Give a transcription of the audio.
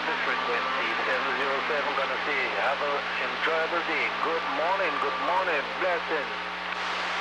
this frequency 707, gonna say have an enjoyable day. Good morning, blessings.